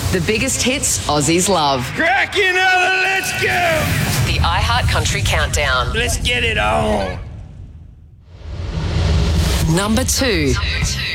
The biggest hits Aussies love. Crack another, let's go! The iHeart Country Countdown. Let's get it on. Number 2.